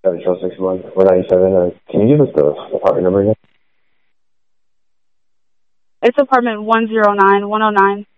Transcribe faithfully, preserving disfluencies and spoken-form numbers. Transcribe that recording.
seven Charles six one four ninety-seven. Uh, can you give us the apartment number again? It's apartment one zero nine one oh nine.